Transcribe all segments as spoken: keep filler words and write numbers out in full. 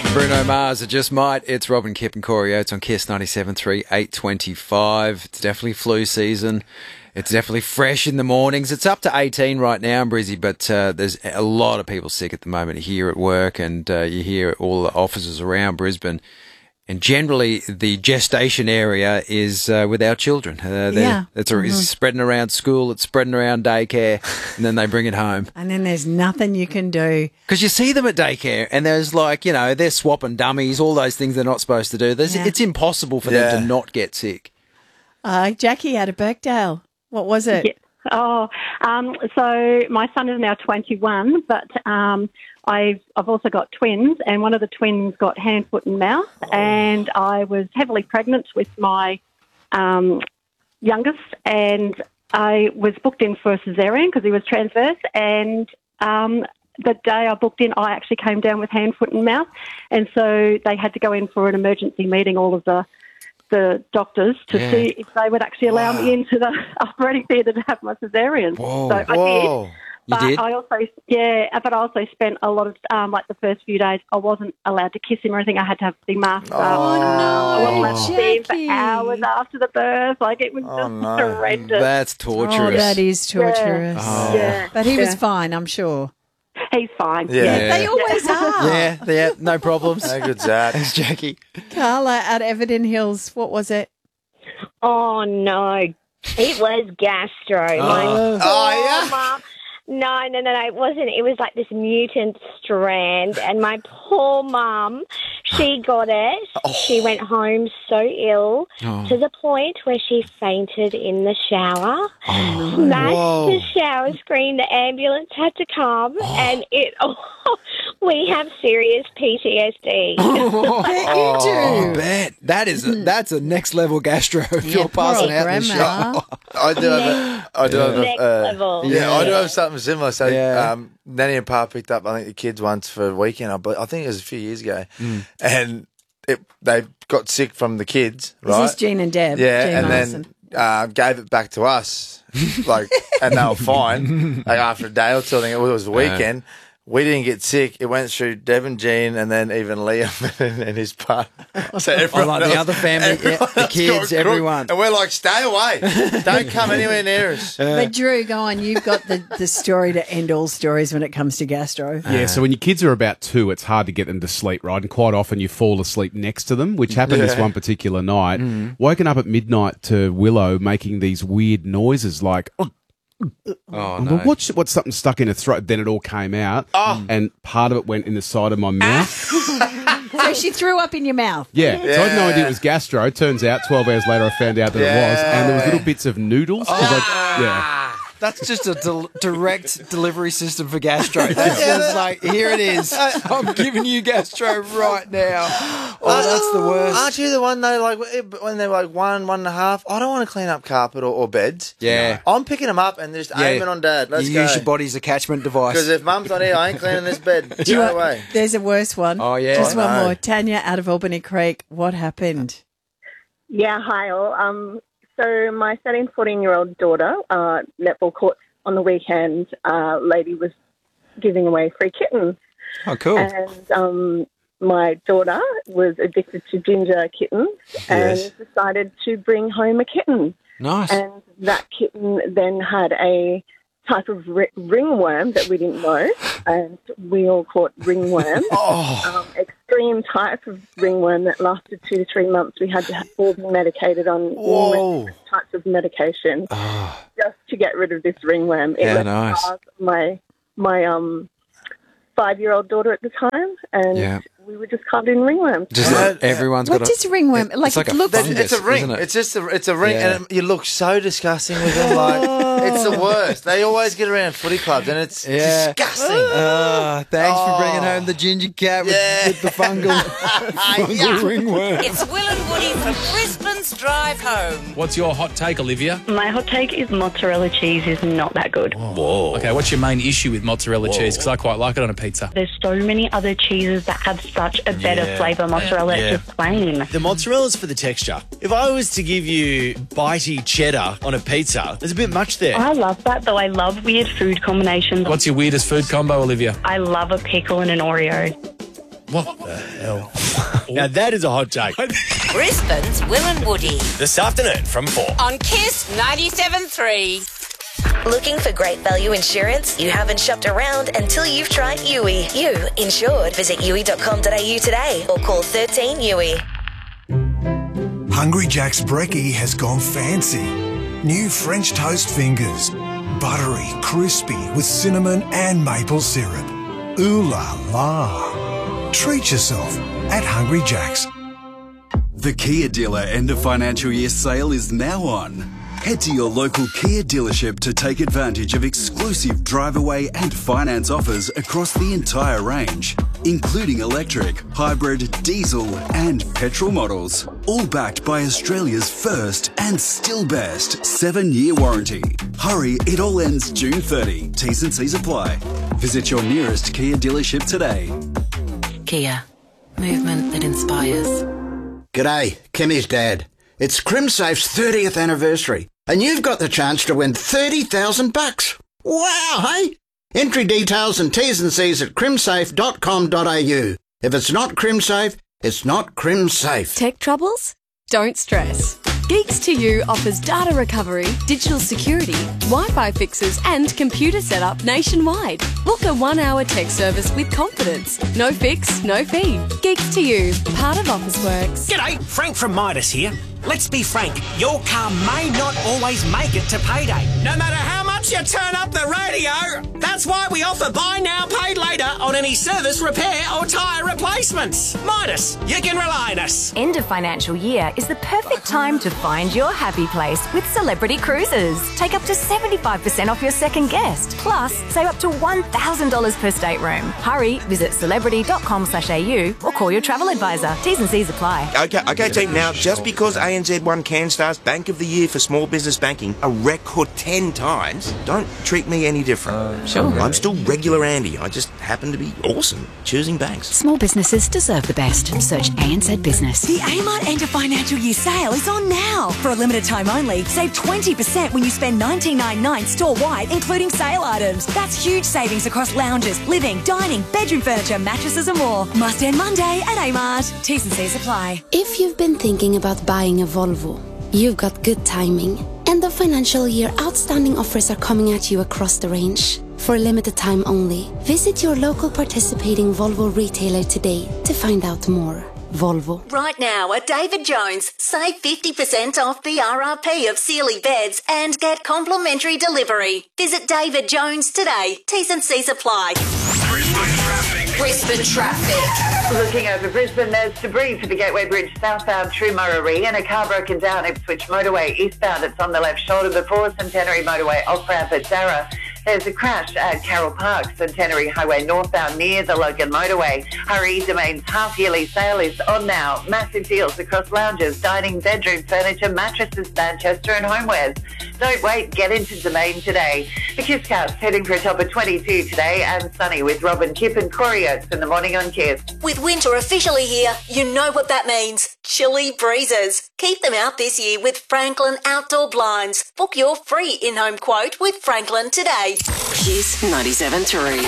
Bruno Mars, it just might. It's Robin, Kip and Corey Oates on Kiss ninety-seven point three, eight twenty-five. It's definitely flu season. It's definitely fresh in the mornings. It's up to eighteen right now in Brizzy, but uh, there's a lot of people sick at the moment here at work, and uh, you hear all the offices around Brisbane. And generally, the gestation area is uh, with our children. Uh, Yeah. It's, a, it's Mhm. spreading around school, it's spreading around daycare, and then they bring it home. And then there's nothing you can do. Because you see them at daycare, and there's like, you know, they're swapping dummies, all those things they're not supposed to do. There's, Yeah. It's impossible for Yeah. them to not get sick. Uh, Jackie out of Birkdale. What was it? Yeah. Oh, um, so my son is now twenty-one, but um, I've I've also got twins, and one of the twins got hand, foot, and mouth, and I was heavily pregnant with my um, youngest, and I was booked in for a cesarean because he was transverse, and um, the day I booked in, I actually came down with hand, foot, and mouth, and so they had to go in for an emergency meeting, all of the the doctors, to Yeah. see if they would actually allow Wow. me into the operating theatre to have my cesarean. Whoa. So I did. Whoa. You But did? I also, yeah, but I also spent a lot of, um, like the first few days, I wasn't allowed to kiss him or anything. I had to have the mask up. Oh, Um, I wasn't allowed to see him Jackie. for hours after the birth. Like, it was Oh, just no. horrendous. That's Oh, torturous. that is torturous. Oh. Yeah. But he was Yeah. fine, I'm sure. He's fine. Yeah. Yeah. They always are. Yeah, yeah, no problems. How good's that? Thanks, Jackie. Carla at Everton Hills. What was it? Oh, no. It was gastro. My Oh. Oh, yeah. mum. No, no, no, no. It wasn't. It was like this mutant strand. And my poor mum, she got it. She went home so ill Oh. to the point where she fainted in the shower. Oh. Smashed Whoa. the shower screen. The ambulance had to come. And it, oh, we have serious P T S D. Bet you I do. bet. That is a, that's a next level gastro if Yeah, you're poor passing old out in the grandma. shower. I do have, a, I do have a, Next uh, level. Yeah, Yeah. I do have something similar. So, Yeah. um, Nanny and Pa picked up, I think, the kids once for a weekend. I, believe, I think it was a few years ago, Mm. and it, they got sick from the kids, Is right? this Jean and Deb? yeah, Jean and Morrison. then uh, gave it back to us, like, and they were fine. Like after a day or two, I think it was a weekend. We didn't get sick. It went through Deb and Jean, and then even Liam and his partner. So everyone like the else- other family, yeah, everyone the else kids, got crook. everyone. And we're like, stay away. Don't come anywhere near us. But Drew, go on. You've got the, the story to end all stories when it comes to gastro. Yeah, so when your kids are about two, it's hard to get them to sleep, right? And quite often you fall asleep next to them, which happened this Yeah. one particular night. Mm. Woken up at midnight to Willow making these weird noises like, oh, Oh, I'm no. like, what's, what's something stuck in her throat? Then it all came out, Oh. and part of it went in the side of my mouth. So she threw up in your mouth. Yeah. so I had no Yeah. idea it was gastro. Turns out twelve hours later I found out that it was, and there was little bits of noodles. 'cause I- yeah. That's just a del- direct delivery system for gastro. That's just like, here it is. I'm giving you gastro right now. Oh, that's the worst. Aren't you the one though? Like when they're like one, one and a half. I don't want to clean up carpet or, or beds. Yeah. I'm picking them up and just aiming on Dad. Let's you go. use your body as a catchment device. Because if Mum's not here, I ain't cleaning this bed. Do you No want- way. There's a worse one. Oh, yeah. Just I one know. more. Tanya out of Albany Creek. What happened? Yeah, hi all. Um, so my thirteen, fourteen-year-old daughter, uh, netball courts on the weekend, uh, lady was giving away free kittens. Oh, cool. And um, my daughter was addicted to ginger kittens Yes. and decided to bring home a kitten. Nice. And that kitten then had a type of ri- ringworm that we didn't know, and we all caught ringworm. Oh. Um, extreme type of ringworm that lasted two to three months. We had to all be medicated on Whoa. numerous types of medication just to get rid of this ringworm. It Yeah, left nice. scars on my my um five-year-old daughter at the time, and Yeah. we were just covered in ringworms. Just Yeah. like everyone's What got a... does ringworm? Like, it's like it a looks. That's- fungus, it's a ring. isn't it? It's just a, it's a ring, Yeah. and you look so disgusting with them. Like it's the worst. They always get around footy clubs, and it's Yeah. disgusting. Ah, thanks for bringing Oh. home the ginger cat with, Yeah. with the fungal, fungal ringworm. It's Will and Woody for Brisbane's Drive Home. What's your hot take, Olivia? My hot take is mozzarella cheese is not that good. Whoa. Okay, what's your main issue with mozzarella cheese? Because I quite like it on a pizza. There's so many other cheeses that have such a better Yeah. flavour. Mozzarella Yeah. is just plain. The mozzarella's for the texture. If I was to give you bitey cheddar on a pizza, there's a bit much there. I love that, though. I love weird food combinations. What's your weirdest food combo, Olivia? I love a pickle and an Oreo. What the hell? Now that is a hot take. Brisbane's Will and Woody This afternoon from four. on Kiss ninety-seven three. Looking for great value insurance? You haven't shopped around until you've tried U I. You insured. Visit U I dot com dot a u today or call thirteen U I. Hungry Jack's brekkie has gone fancy. New French toast fingers. Buttery, crispy with cinnamon and maple syrup. Ooh la la. Treat yourself at Hungry Jack's. The Kia dealer end of financial year sale is now on. Head to your local Kia dealership to take advantage of exclusive drive-away and finance offers across the entire range, including electric, hybrid, diesel and petrol models, all backed by Australia's first and still best seven-year warranty. Hurry, it all ends June thirtieth. T's and C's apply. Visit your nearest Kia dealership today. Kia. Movement that inspires. G'day, Kimmy's dad. It's CrimSafe's thirtieth anniversary, and you've got the chance to win thirty thousand bucks. Wow, hey? Entry details and T's and C's at crimsafe dot com dot a u. If it's not CrimSafe, it's not CrimSafe. Tech troubles? Don't stress. Geeks to You offers data recovery, digital security, Wi-Fi fixes and computer setup nationwide. Book a one-hour tech service with confidence. No fix, no fee. Geeks to You, part of Officeworks. G'day, Frank from Midas here. Let's be frank, your car may not always make it to payday. No matter how much you turn up the radio, that's why we offer buy now, pay later on any service, repair or tyre replacements. Midas, you can rely on us. End of financial year is the perfect time to find your happy place with Celebrity Cruises. Take up to seventy-five percent off your second guest. Plus, save up to one thousand dollars per stateroom. Hurry, visit celebrity dot com slash a u or call your travel advisor. T's and C's apply. Okay, okay, team. Now, just because A N Z won CanStar's Bank of the Year for Small Business Banking a record ten times, don't treat me any different. Uh, sure. I'm still regular Andy. I just happen to be awesome choosing banks. Small businesses deserve the best. Search A N Z Business. The Amart End of Financial Year sale is on now. For a limited time only, save twenty percent when you spend nineteen ninety-nine store-wide, including sale items. That's huge savings across lounges, living, dining, bedroom furniture, mattresses and more. Must end Monday at Amart. T's and C's apply. If you've been thinking about buying a Volvo, you've got good timing. End of financial year outstanding offers are coming at you across the range. For a limited time only, visit your local participating Volvo retailer today to find out more. Volvo. Right now at David Jones, save fifty percent off the R R P of Sealy beds and get complimentary delivery. Visit David Jones today. T's and C's apply. Brisbane traffic. Looking over Brisbane, there's debris for the Gateway Bridge southbound through Murray and a car broken down Ipswich Motorway eastbound. It's on the left shoulder before Centenary Motorway off-ramp at Darra. There's a crash at Carroll Park, Centenary Highway northbound near the Logan Motorway. Hurry, Domain's half-yearly sale is on now. Massive deals across lounges, dining, bedroom furniture, mattresses, Manchester and homewares. Don't wait, get into Domain today. The Kisscast heading for a top of twenty-two today and sunny with Robin Kipp and Corey Oates in the morning on Kiss. With winter officially here, you know what that means. Chilly breezes. Keep them out this year with Franklin Outdoor Blinds. Book your free in-home quote with Franklin today. Kiss ninety-seven three.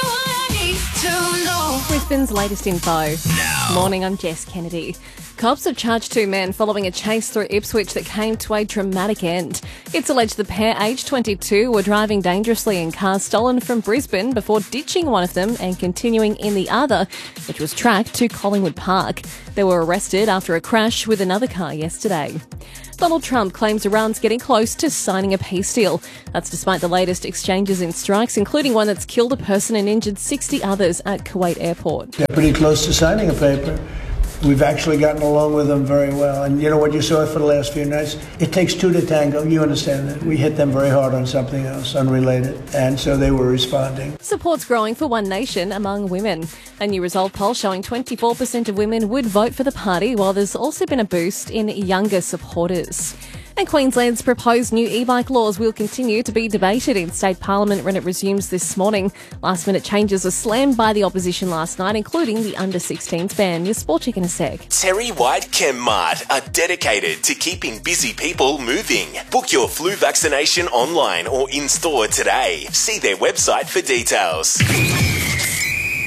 Brisbane's latest info. No. Morning, I'm Jess Kennedy. Cops have charged two men following a chase through Ipswich that came to a dramatic end. It's alleged the pair, aged twenty-two, were driving dangerously in cars stolen from Brisbane before ditching one of them and continuing in the other, which was tracked to Collingwood Park. They were arrested after a crash with another car yesterday. Donald Trump claims Iran's getting close to signing a peace deal. That's despite the latest exchanges in strikes, including one that's killed a person and injured sixty others at Kuwait airport. They're pretty close to signing a paper. We've actually gotten along with them very well. And you know what you saw for the last few nights? It takes two to tango. You understand that. We hit them very hard on something else, unrelated. And so they were responding. Support's growing for One Nation among women. A new Resolve poll showing twenty-four percent of women would vote for the party, while there's also been a boost in younger supporters. And Queensland's proposed new e-bike laws will continue to be debated in state parliament when it resumes this morning. Last-minute changes were slammed by the opposition last night, including the under sixteens ban. Your sport check in a sec. Terry White Chemmart are dedicated to keeping busy people moving. Book your flu vaccination online or in-store today. See their website for details.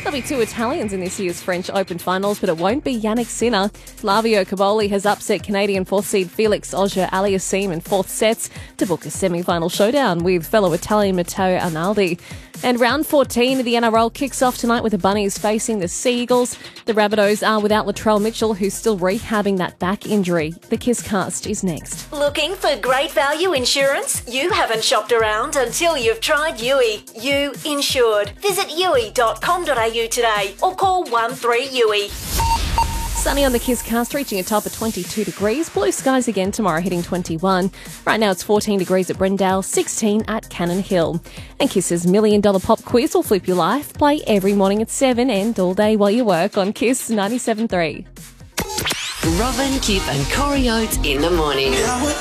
There'll be two Italians in this year's French Open finals, but it won't be Yannick Sinner. Flavio Caboli has upset Canadian fourth seed Felix Auger-Aliassime in fourth sets to book a semi-final showdown with fellow Italian Matteo Arnaldi. And round fourteen of the N R L kicks off tonight with the Bunnies facing the Sea Eagles. The Rabbitohs are without Latrell Mitchell, who's still rehabbing that back injury. The Kiss Cast is next. Looking for great value insurance? You haven't shopped around until you've tried U I. You insured. Visit U I dot com dot A U today or call one three U I. Sunny on the Kiss Cast, reaching a top of twenty-two degrees. Blue skies again tomorrow, hitting twenty-one. Right now it's fourteen degrees at Brendale, sixteen at Cannon Hill. And Kiss's Million Dollar Pop Quiz will flip your life. Play every morning at seven and all day while you work on Kiss ninety-seven point three. Robin, Kip and Corey Oates in the morning.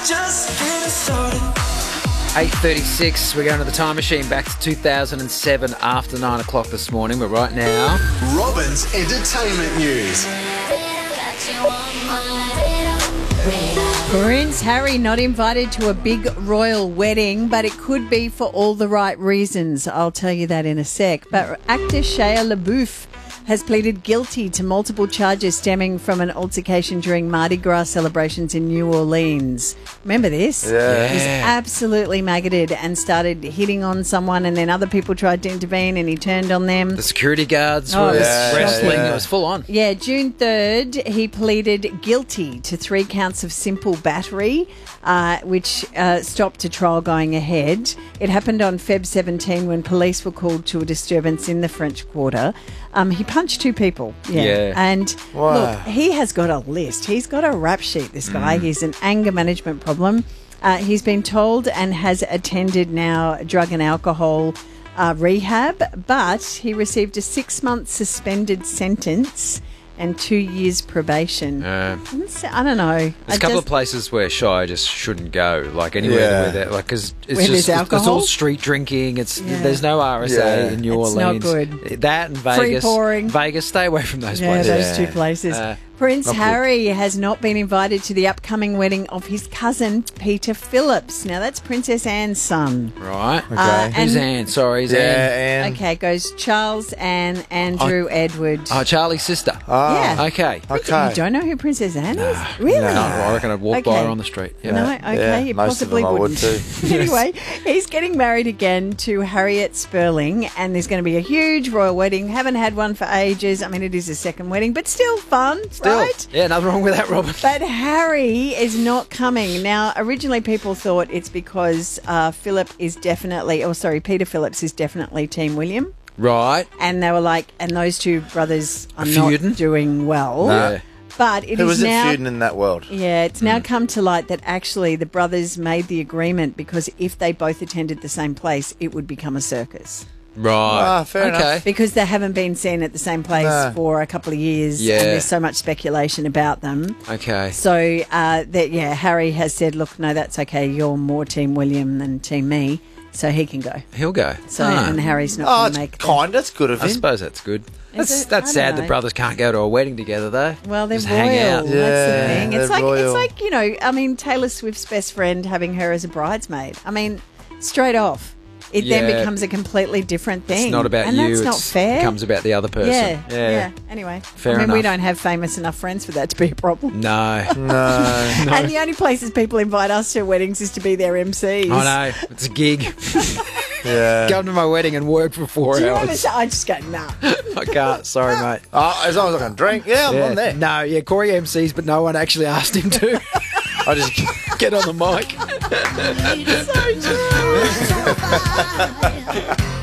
eight thirty-six, we're going to the time machine back to two thousand seven after nine o'clock this morning, but right now... Robin's entertainment news. Prince Harry not invited to a big royal wedding, but it could be for all the right reasons. I'll tell you that in a sec. But actor Shia LaBeouf has pleaded guilty to multiple charges stemming from an altercation during Mardi Gras celebrations in New Orleans. Remember this? Yeah. He was absolutely maggoted and started hitting on someone, and then other people tried to intervene and he turned on them. The security guards Oh, were it was wrestling. shocking. It was full on. Yeah, June third, he pleaded guilty to three counts of simple battery, uh, which uh, stopped a trial going ahead. It happened on February seventeenth when police were called to a disturbance in the French Quarter. Um, he punched two people. Yeah. Yeah. And Wow. look, he has got a list. He's got a rap sheet, this guy. Mm. He's an anger management problem. Uh, he's been told and has attended now drug and alcohol uh, rehab, but he received a six-month suspended sentence and two years probation. Uh, I don't know. There's I a couple just- of places where Shy just shouldn't go, like anywhere Yeah. where they're, like, because it's Where just there's it's, it's alcohol? all street drinking. It's Yeah. there's no R S A Yeah. in New It's not Orleans. good. That and Free Vegas. pouring. Vegas, stay away from those Yeah, places. those two places. Uh, Prince not good. Harry has not been invited to the upcoming wedding of his cousin, Peter Phillips. Now, that's Princess Anne's son. Right. Okay. Uh, Who's and- Anne? Sorry, is Yeah, Anne. Anne. Okay, it goes Charles, Anne, Andrew, Edward. Oh, Charlie's sister. Yeah. Okay. You don't know who Princess Anne is? Really? No, I reckon I'd walk by Okay. her on the street. Yeah. No, okay, you possibly wouldn't. Anyway, he's getting married again to Harriet Sperling, and there's going to be a huge royal wedding. Haven't had one for ages. I mean, it is a second wedding, but still fun, Still. right? Yeah, nothing wrong with that, Robin. But Harry is not coming. Now, originally people thought it's because uh, Philip is definitely, or sorry, Peter Phillips is definitely Team William. Right. And they were like, and those two brothers are Feuding? not doing well. No. But it is Who was it now, feuding in that world? yeah, it's now come to light that actually the brothers made the agreement because if they both attended the same place, it would become a circus. Right. Ah, fair okay. enough. Because they haven't been seen at the same place No. for a couple of years, Yeah. and there's so much speculation about them. Okay. So, uh, that yeah, Harry has said, look, no, that's okay. You're more Team William than Team me, so he can go. He'll go. So, Ah. and Harry's not Oh, going it's to make the- kind. That's good of I him. suppose that's good. That's it? I that's don't sad know. that brothers can't go to a wedding together, though. Well, they're Just royal. hang out. That's the Yeah, thing. It's they're like royal. it's like you know. I mean, Taylor Swift's best friend having her as a bridesmaid. I mean, straight off, it then Yeah. becomes a completely different thing. It's not about and you. that's it's, not fair. It becomes about the other person. Yeah, Yeah. yeah. Anyway, Fair I mean, we enough. don't have famous enough friends for that to be a problem. No. No. And the only places people invite us to weddings is to be their M Cs. I know. It's a gig. Yeah. Come to my wedding and work for four Do you want to hours. say, I just go, nah. I can't. Sorry, mate. Oh, as long as I can drink, yeah, I'm Yeah. on there. No, yeah, Corey M Cs, but no one actually asked him to. I just Get on the mic. So true.